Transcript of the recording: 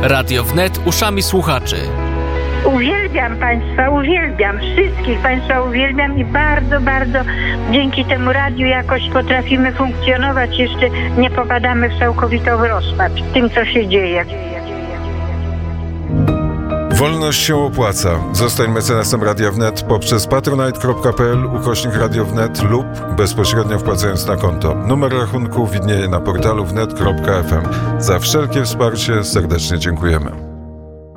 Radio Wnet uszami słuchaczy. Uwielbiam Państwa, uwielbiam. Wszystkich Państwa uwielbiam i bardzo, bardzo dzięki temu radiu jakoś potrafimy funkcjonować. Jeszcze nie popadamy w całkowitą rozpacz tym, co się dzieje. Wolność się opłaca. Zostań mecenasem Radia Wnet poprzez patronite.pl/Radio Wnet lub bezpośrednio wpłacając na konto. Numer rachunku widnieje na portalu wnet.fm. Za wszelkie wsparcie serdecznie dziękujemy.